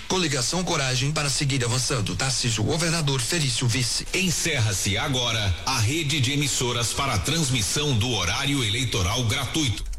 Coligação Coragem para seguir avançando. Tarcísio governador, Felício vice. Encerra-se agora a rede de emissoras para a transmissão do horário eleitoral gratuito.